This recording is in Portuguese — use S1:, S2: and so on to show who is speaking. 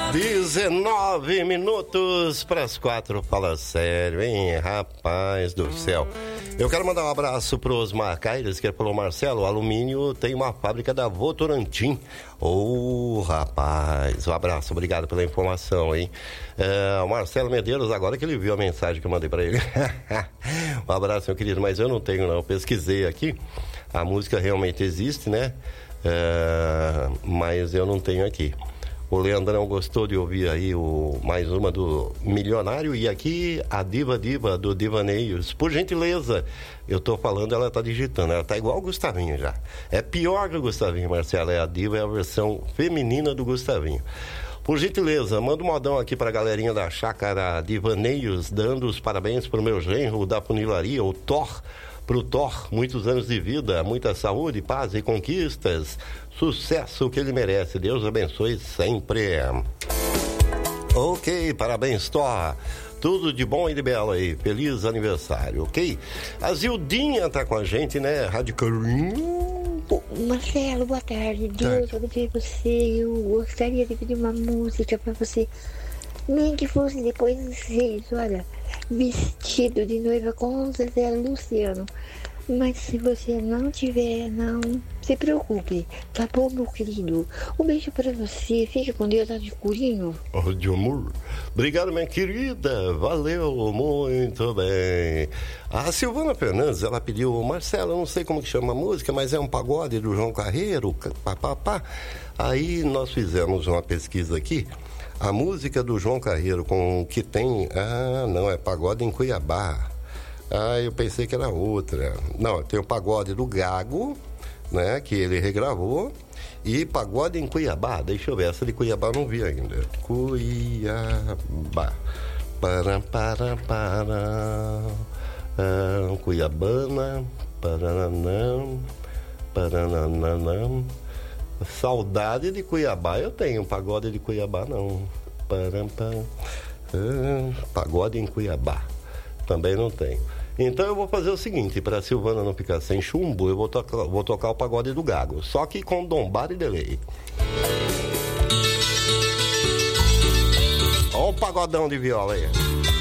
S1: 19 minutos para as 4. Fala sério, hein, rapaz do céu. Eu quero mandar um abraço para os Marcaires, que falou: Marcelo, o alumínio tem uma fábrica da Votorantim. Rapaz, um abraço, obrigado pela informação, hein. O Marcelo Medeiros, agora que ele viu a mensagem que eu mandei para ele. Um abraço, meu querido, mas eu não tenho não, eu pesquisei aqui, a música realmente existe, né, mas eu não tenho aqui. O Leandrão gostou de ouvir aí mais uma do Milionário, e aqui a Diva do Divaneios. Por gentileza, eu tô falando, ela tá digitando, ela tá igual o Gustavinho já. É pior que o Gustavinho, Marcelo, a Diva é a versão feminina do Gustavinho. Por gentileza, manda um modão aqui pra galerinha da Chácara Divaneios, dando os parabéns pro meu genro da funilaria, o Thor. Pro Thor, muitos anos de vida, muita saúde, paz e conquistas, sucesso que ele merece, Deus abençoe sempre. Ok, parabéns, Thor, tudo de bom e de belo aí, feliz aniversário, ok? A Zildinha tá com a gente, né, Rádio Carinho.
S2: Marcelo, boa tarde, Deus abençoe você, eu gostaria de pedir uma música pra você, nem que fosse depois dos 6, olha, vestido de noiva com Zé Luciano. Mas se você não tiver, não se preocupe, tá bom, meu querido? Um beijo pra você, fica com Deus, de Curinho.
S1: De amor. Obrigado, minha querida, valeu, muito bem. A Silvana Fernandes, ela pediu: Marcelo, eu não sei como que chama a música, mas é um pagode do João Carreiro, papapá. Aí nós fizemos uma pesquisa aqui. A música do João Carreiro com que tem... não, é Pagode em Cuiabá. Eu pensei que era outra. Não, tem o Pagode do Gago, né, que ele regravou, e Pagode em Cuiabá. Deixa eu ver, essa de Cuiabá eu não vi ainda. Cuiabá. Cuiabana. Parananã. Saudade de Cuiabá eu tenho, pagode de Cuiabá não. Pagode em Cuiabá também não tenho. Então eu vou fazer o seguinte, para a Silvana não ficar sem chumbo, eu vou tocar o Pagode do Gago, só que com Dombar e delay. Olha o pagodão de viola aí.